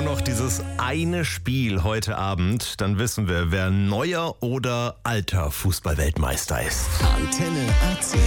noch dieses eine Spiel heute Abend, dann wissen wir, wer neuer oder alter Fußballweltmeister ist. Antenne AC.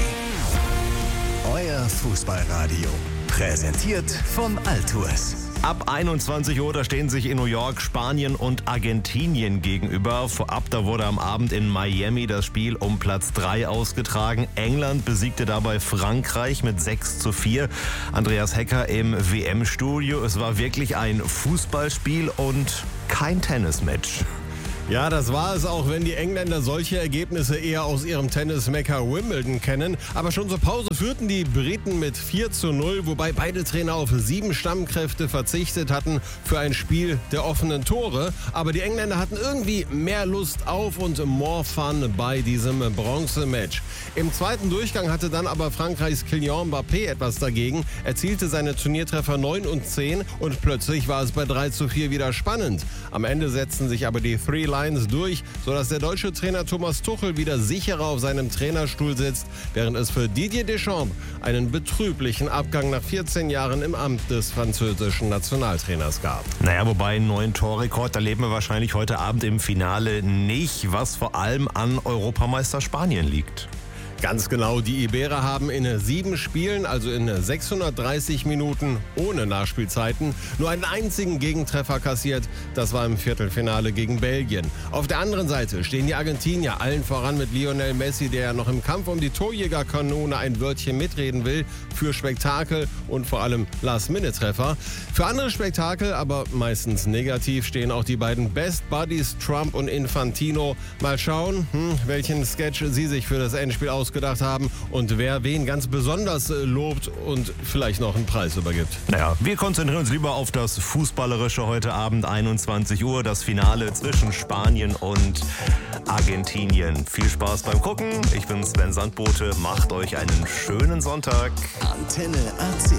Euer Fußballradio. Präsentiert von Altours. Ab 21 Uhr, da stehen sich in New York Spanien und Argentinien gegenüber. Vorab, da wurde am Abend in Miami das Spiel um Platz 3 ausgetragen. England besiegte dabei Frankreich mit 6:4. Andreas Hecker im WM-Studio. Es war wirklich ein Fußballspiel und kein Tennismatch. Ja, das war es, auch wenn die Engländer solche Ergebnisse eher aus ihrem Tennis-Mekka Wimbledon kennen. Aber schon zur Pause führten die Briten mit 4:0, wobei beide Trainer auf 7 Stammkräfte verzichtet hatten für ein Spiel der offenen Tore. Aber die Engländer hatten irgendwie mehr Lust auf und more fun bei diesem Bronzematch. Im zweiten Durchgang hatte dann aber Frankreichs Kylian Mbappé etwas dagegen, erzielte seine Turniertreffer 9 und 10 und plötzlich war es bei 3:4 wieder spannend. Am Ende setzten sich aber die Three Lions durch, sodass der deutsche Trainer Thomas Tuchel wieder sicherer auf seinem Trainerstuhl sitzt, während es für Didier Deschamps einen betrüblichen Abgang nach 14 Jahren im Amt des französischen Nationaltrainers gab. Naja, wobei einen neuen Torrekord erleben wir wahrscheinlich heute Abend im Finale nicht, was vor allem an Europameister Spanien liegt. Ganz genau, die Iberer haben in 7 Spielen, also in 630 Minuten ohne Nachspielzeiten, nur einen einzigen Gegentreffer kassiert. Das war im Viertelfinale gegen Belgien. Auf der anderen Seite stehen die Argentinier, allen voran mit Lionel Messi, der ja noch im Kampf um die Torjägerkanone ein Wörtchen mitreden will, für Spektakel und vor allem Last-Minute-Treffer. Für andere Spektakel, aber meistens negativ, stehen auch die beiden Best Buddies Trump und Infantino. Mal schauen, welchen Sketch sie sich für das Endspiel ausgedacht haben und wer wen ganz besonders lobt und vielleicht noch einen Preis übergibt. Naja, wir konzentrieren uns lieber auf das Fußballerische heute Abend, 21 Uhr, das Finale zwischen Spanien und Argentinien. Viel Spaß beim Gucken. Ich bin Sven Sandbote. Macht euch einen schönen Sonntag. Antenne AC.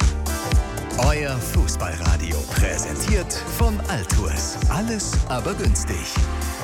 Euer Fußballradio. Präsentiert von Altours. Alles aber günstig.